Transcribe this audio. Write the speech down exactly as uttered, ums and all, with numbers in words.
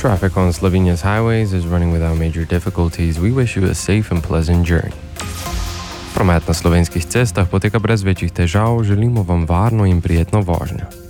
Traffic on Slovenia's highways is running without major difficulties. We wish you a safe and pleasant journey. Promet na slovenskih cestah poteka brez večjih težav, želimo vam varno in prijetno vožnjo.